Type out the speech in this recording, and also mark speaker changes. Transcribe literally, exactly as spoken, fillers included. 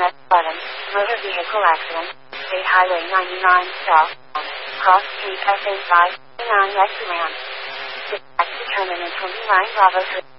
Speaker 1: Met eleven, motor vehicle accident, State Highway ninety-nine, south, cross street S A five, nine next to land. Dispatch determinant twenty-nine Bravo three.